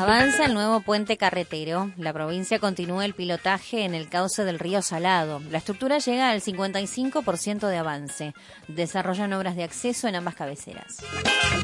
Avanza el nuevo puente carretero. La provincia continúa el pilotaje en el cauce del río Salado. La estructura llega al 55% de avance. Desarrollan obras de acceso en ambas cabeceras.